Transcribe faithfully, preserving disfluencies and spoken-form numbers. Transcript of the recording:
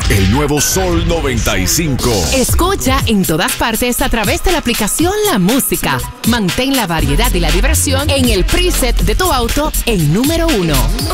el nuevo Sol noventa y cinco. Escucha en todas partes a través de la aplicación La Música. Mantén la variedad y la diversión en el preset de tu auto en número uno.